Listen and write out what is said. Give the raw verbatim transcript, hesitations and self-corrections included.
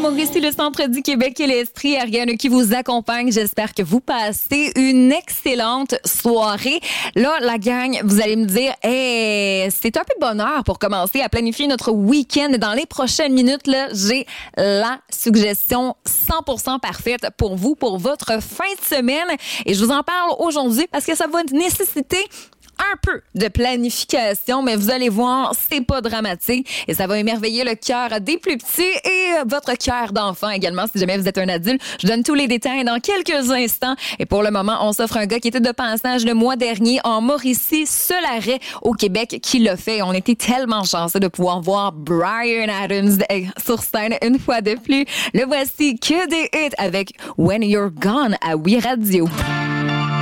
Mauricie, le centre du Québec et l'Estrie, Ariane qui vous accompagne. J'espère que vous passez une excellente soirée. Là, la gang, vous allez me dire, hey, c'est un peu de bonheur pour commencer à planifier notre week-end. Dans les prochaines minutes, là, j'ai la suggestion cent pour cent parfaite pour vous, pour votre fin de semaine. Et je vous en parle aujourd'hui parce que ça va nécessiter un peu de planification, mais vous allez voir, c'est pas dramatique et ça va émerveiller le cœur des plus petits et votre cœur d'enfant également si jamais vous êtes un adulte. Je donne tous les détails dans quelques instants et pour le moment, on s'offre un gars qui était de passage le mois dernier en Mauricie, seul arrêt au Québec qui l'a fait. On était tellement chanceux de pouvoir voir Bryan Adams sur scène une fois de plus. Le voici que des hits avec When You're Gone à Oui Radio.